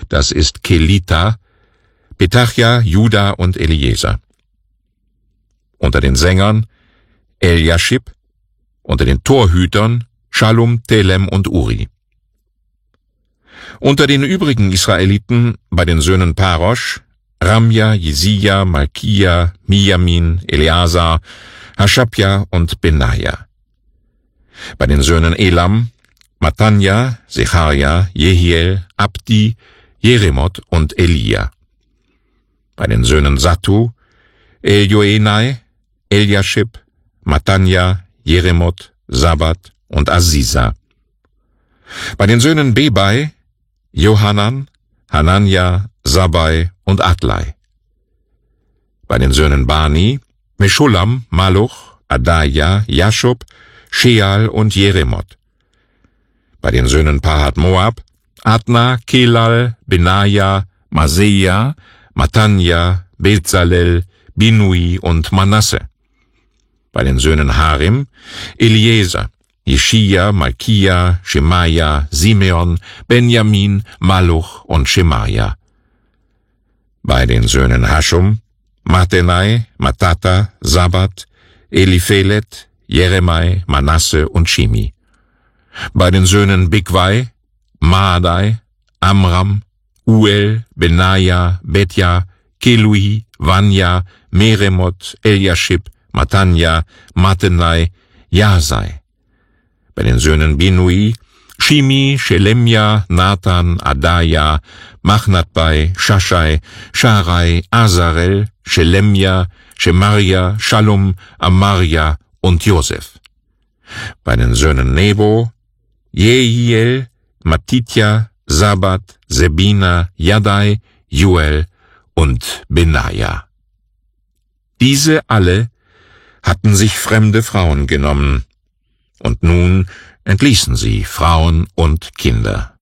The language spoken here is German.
das ist Kelita, Petachia, Juda und Eliezer. Unter den Sängern Eliaschib, unter den Torhütern Schallum, Telem und Uri. Unter den übrigen Israeliten bei den Söhnen Parosch Ramja, Jesija, Malkia, Mijamin, Eleazar, Haschabja und Benaja. Bei den Söhnen Elam Matanja, Secharja, Jehiel, Abdi, Jeremot und Elia. Bei den Söhnen Sattu Eljoenai, Eliaschib, Matanja, Jeremot, Sabat und Aziza. Bei den Söhnen Bebai Johanan, Hananja, Sabai und Adlai. Bei den Söhnen Bani Meschulam, Maluch, Adaja, Jaschub, Sheal und Jeremot. Bei den Söhnen Pahat Moab Adna, Kelal, Benaja, Maseja, Matanja, Bezalel, Binui und Manasse. Bei den Söhnen Harim Eliezer, Jeschia, Malkia, Schemaja, Simeon, Benjamin, Maluch und Schemaja. Bei den Söhnen Haschum Matenai, Matata, Sabat, Eliphelet, Jeremai, Manasse und Shimi. Bei den Söhnen Bigwai Maadai, Amram, Uel, Benaja, Betja, Kelui, Vanja, Meremot, Eliaschib, Matanja, Matenai, Jasai. Bei den Söhnen Binui Shimi, Shelemja, Nathan, Adaja, Machnatbai, Shashai, Sharai, Azarel, Shelemja, Shemaria, Shallum, Amaria und Josef. Bei den Söhnen Nebo Jehiel, Matitja, Sabat, Sebina, Jadai, Juel und Benaja. Diese alle hatten sich fremde Frauen genommen, und nun entließen sie Frauen und Kinder.